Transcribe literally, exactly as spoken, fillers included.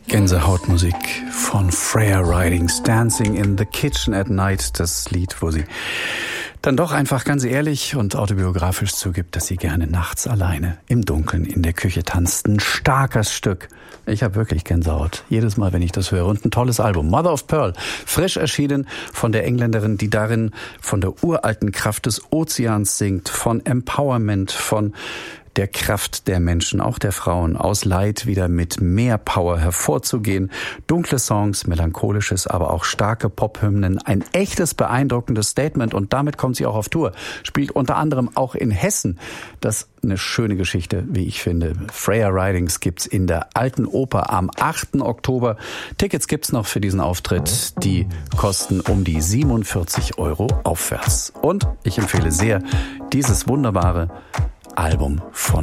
Gänsehautmusik von Freya Ridings, Dancing in the Kitchen at Night, das Lied, wo sie dann doch einfach ganz ehrlich und autobiografisch zugibt, dass sie gerne nachts alleine im Dunkeln in der Küche tanzt. Ein starkes Stück. Ich habe wirklich Gänsehaut, jedes Mal, wenn ich das höre. Und ein tolles Album, Mother of Pearl, frisch erschienen von der Engländerin, die darin von der uralten Kraft des Ozeans singt, von Empowerment, von der Kraft der Menschen, auch der Frauen, aus Leid wieder mit mehr Power hervorzugehen. Dunkle Songs, melancholisches, aber auch starke Pophymnen. Ein echtes, beeindruckendes Statement. Und damit kommt sie auch auf Tour. Spielt unter anderem auch in Hessen. Das ist eine schöne Geschichte, wie ich finde. Freya Ridings gibt's in der Alten Oper am achten Oktober. Tickets gibt's noch für diesen Auftritt. Die kosten um die siebenundvierzig Euro aufwärts. Und ich empfehle sehr dieses wunderbare Album von